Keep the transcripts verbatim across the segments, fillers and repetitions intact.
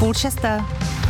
Půl šesté.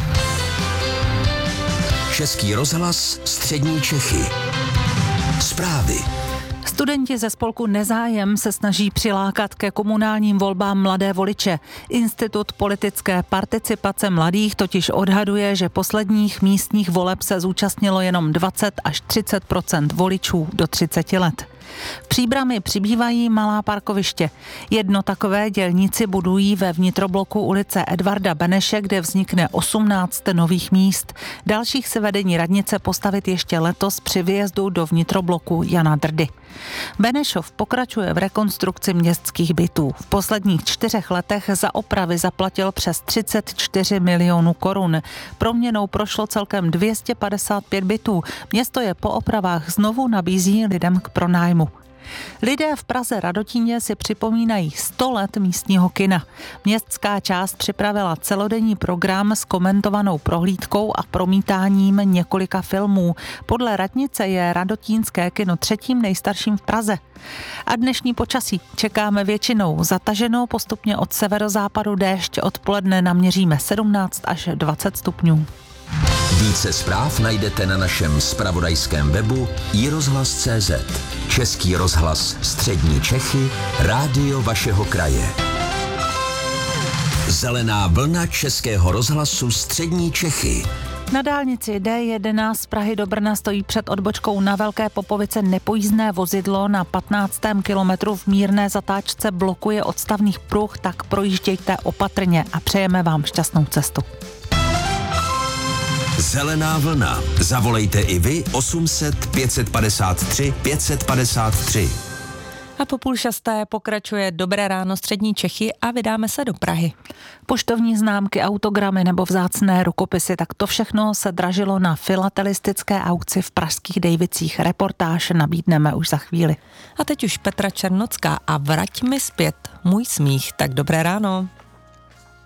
Český rozhlas Střední Čechy. Zprávy. Studenti ze spolku Nezájem se snaží přilákat ke komunálním volbám mladé voliče. Institut politické participace mladých totiž odhaduje, že posledních místních voleb se zúčastnilo jenom dvacet až třicet procent voličů do třiceti let. V Příbrami přibývají malá parkoviště. Jedno takové dělníci budují ve vnitrobloku ulice Edvarda Beneše, kde vznikne osmnáct nových míst. Dalších se vedení radnice postavit ještě letos při výjezdu do vnitrobloku Jana Drdy. Benešov pokračuje v rekonstrukci městských bytů. V posledních čtyřech letech za opravy zaplatil přes třicet čtyři milionů korun. Proměnou prošlo celkem dvě stě padesát pět bytů. Město je po opravách znovu nabízí lidem k pronájmu. Lidé v Praze Radotíně si připomínají sto let místního kina. Městská část připravila celodenní program s komentovanou prohlídkou a promítáním několika filmů. Podle radnice je radotínské kino třetím nejstarším v Praze. A dnešní počasí čekáme většinou zataženo, postupně od severozápadu déšť, odpoledne naměříme sedmnáct až dvacet stupňů. Více zpráv najdete na našem zpravodajském webu i rozhlas tečka cé zet. Český rozhlas Střední Čechy, rádio vašeho kraje. Zelená vlna Českého rozhlasu Střední Čechy. Na dálnici D jedenáct z Prahy do Brna stojí před odbočkou na Velké Popovice nepojízdné vozidlo. Na patnáctém kilometru v mírné zatáčce blokuje odstavných pruh, tak projíždějte opatrně a přejeme vám šťastnou cestu. Zelená vlna. Zavolejte i vy osm set pět set padesát tři pět set padesát tři. A po půl šesté pokračuje Dobré ráno Střední Čechy a vydáme se do Prahy. Poštovní známky, autogramy nebo vzácné rukopisy, tak to všechno se dražilo na filatelistické aukci v pražských Dejvicích. Reportáž nabídneme už za chvíli. A teď už Petra Černocká a Vrať mi zpět můj smích. Tak dobré ráno.